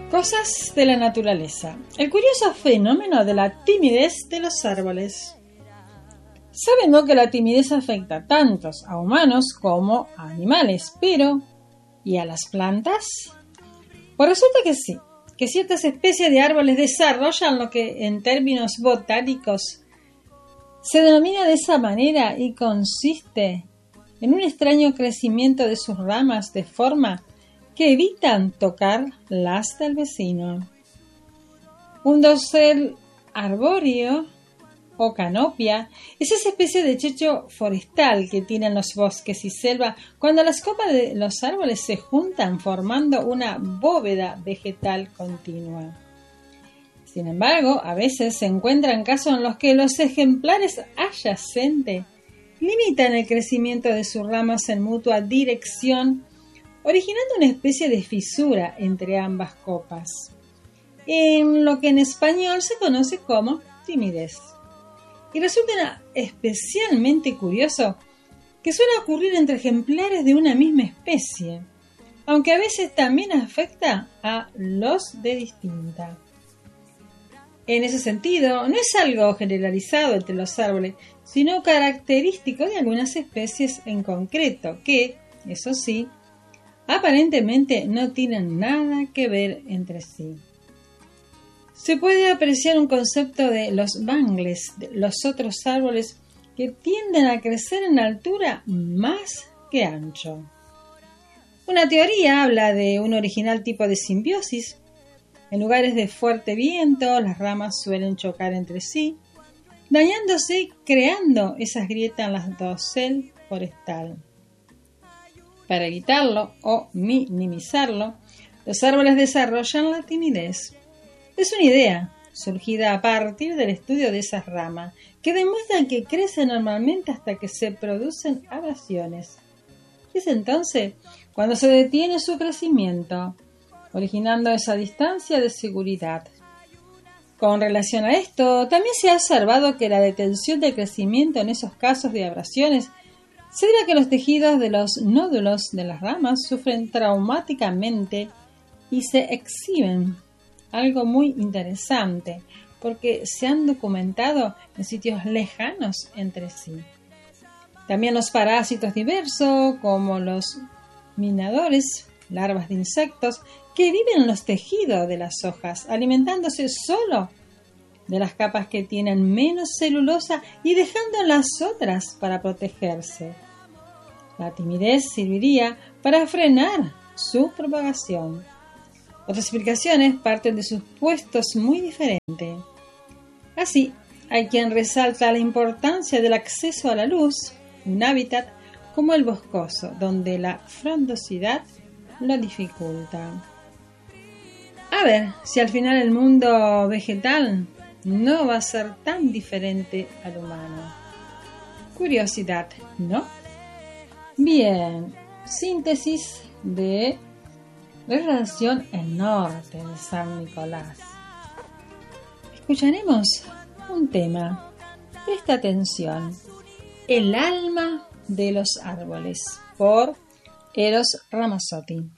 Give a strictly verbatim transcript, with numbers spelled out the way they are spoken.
Cosas de la naturaleza. El curioso fenómeno de la timidez de los árboles. Sabiendo que la timidez afecta tanto a humanos como a animales, pero ¿y a las plantas? Pues resulta que sí, que ciertas especies de árboles desarrollan lo que en términos botánicos se denomina de esa manera y consiste en un extraño crecimiento de sus ramas de forma que evitan tocar las del vecino. Un dosel arbóreo o canopia es esa especie de checho forestal que tienen los bosques y selva cuando las copas de los árboles se juntan formando una bóveda vegetal continua. Sin embargo, a veces se encuentran casos en los que los ejemplares adyacentes limitan el crecimiento de sus ramas en mutua dirección, originando una especie de fisura entre ambas copas, en lo que en español se conoce como timidez. Y resulta especialmente curioso que suele ocurrir entre ejemplares de una misma especie, aunque a veces también afecta a los de distinta. En ese sentido, no es algo generalizado entre los árboles, sino característico de algunas especies en concreto, que, eso sí, aparentemente no tienen nada que ver entre sí. Se puede apreciar un concepto de los bangles, de los otros árboles que tienden a crecer en altura más que ancho. Una teoría habla de un original tipo de simbiosis. En lugares de fuerte viento, las ramas suelen chocar entre sí, dañándose y creando esas grietas en la dosel forestal. Para evitarlo o minimizarlo, los árboles desarrollan la timidez. Es una idea surgida a partir del estudio de esas ramas, que demuestran que crecen normalmente hasta que se producen abrasiones. Y es entonces cuando se detiene su crecimiento, originando esa distancia de seguridad. Con relación a esto, también se ha observado que la detención del crecimiento en esos casos de abrasiones se debe a que los tejidos de los nódulos de las ramas sufren traumáticamente y se exhiben. Algo muy interesante, porque se han documentado en sitios lejanos entre sí. También los parásitos diversos, como los minadores, larvas de insectos, que viven en los tejidos de las hojas, alimentándose solo de las capas que tienen menos celulosa y dejando las otras para protegerse. La timidez serviría para frenar su propagación. Otras explicaciones parten de supuestos muy diferentes. Así, hay quien resalta la importancia del acceso a la luz, un hábitat como el boscoso, donde la frondosidad lo dificulta. A ver si al final el mundo vegetal no va a ser tan diferente al humano. Curiosidad, ¿no? Bien, síntesis de la relación El Norte de San Nicolás. Escucharemos un tema. Presta atención. El alma de los árboles, por Eros Ramazzotti.